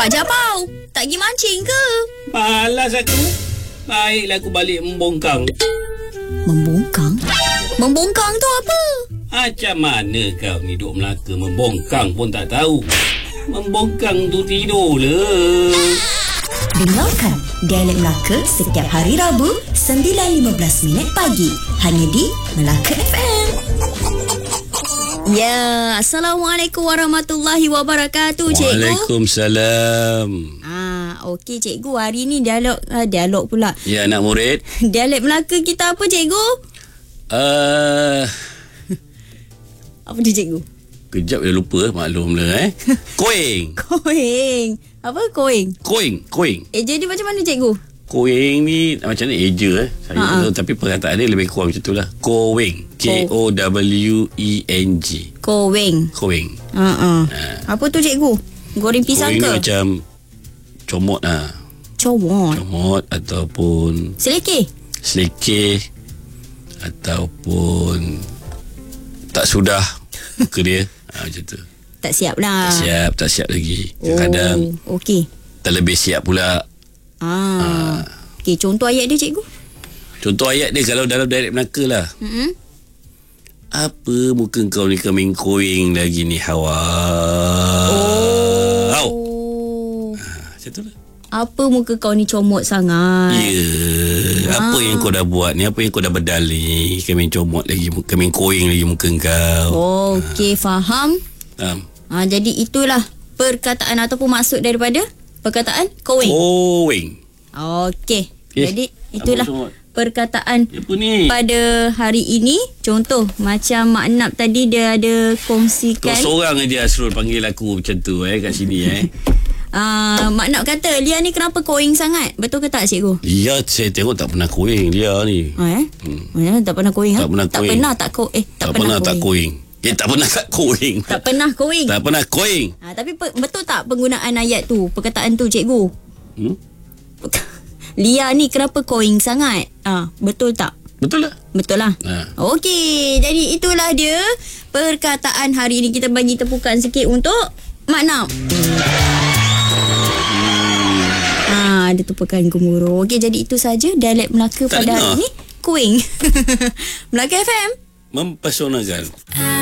Japau, tak pergi mancing ke? Malas aku. Baiklah aku balik membongkang. Membongkang? Membongkang tu apa? Macam mana kau ni duk Melaka membongkang pun tak tahu? Membongkang tu tidur lah. Dengarkan Dialek Melaka setiap hari Rabu 9.15 pagi hanya di Melaka FM. Ya, Assalamualaikum warahmatullahi wabarakatuh, cikgu. Waalaikumsalam. Okey cikgu, hari ni dialog pula. Ya, anak murid. Dialek Melaka kita apa, cikgu? Apa dia, cikgu? Kejap dah lupa, maklumlah Koing. Koing. Apa koing? Koing. Jadi macam mana, cikgu? Koing ni macam mana eja saya tahu, tapi perkataan dia lebih kurang macam itulah. Koing. Koweng. Koing. Apa tu, cikgu? Goreng pisang Koing ke? ni macam comot Comot ataupun selekeh ataupun tak sudah muka dia. Macam tu. Tak siap lah. Tak siap lagi. Kadang okey. terlebih siap pula. Okey, contoh ayat dia, cikgu? Contoh ayat dia kalau dalam dialek Melaka lah. Apa muka kau ni kambing koing lagi ni Hawa? Macam tu lah. Apa muka kau ni comot sangat? Ya. Apa yang kau dah buat ni? Apa yang kau dah bedal ni? Kambing comot lagi, kambing koing lagi muka kau. Okey, faham. Jadi itulah perkataan ataupun maksud daripada perkataan koing. Okey. Jadi itulah perkataan pada hari ini. Contoh macam Mak Nap tadi dia ada kongsikan. Kau seorang aja Asrul panggil aku macam tu kat sini Mak Nap kata Lia ni kenapa koing sangat? Betul ke tak, cikgu? Ya, saya tengok tak pernah koing Lia ni. Tak pernah koing. Tak pernah koing. Tak pernah tak koing. Tapi betul tak penggunaan ayat tu, perkataan tu, cikgu? Lia ni kenapa koing sangat? Betul tak? Betul lah. Okey, jadi itulah dia perkataan hari ini. Kita bagi tepukan sikit untuk Mak Nap. Ada tepukan gemuruh. Okey, jadi itu saja dialek Melaka pada hari ini. Kuing. Melaka FM. Mempesonakan.